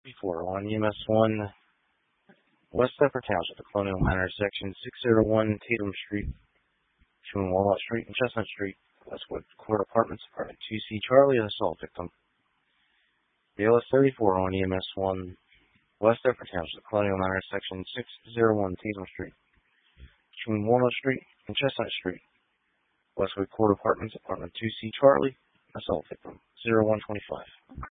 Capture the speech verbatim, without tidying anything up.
Before on E M S one, West Upper Township, the Colonial Manor, Section six oh one Tatum Street, between Walnut Street and Chestnut Street, Westwood Court Apartments, Apartment two C, Charlie, an assault victim. B L S thirty-four on E M S one, West Upper Township, the Colonial Manor, Section six oh one Tatum Street, between Walnut Street and Chestnut Street, Westwood Court Apartments, Apartment two C, Charlie, assault victim, zero one twenty-five.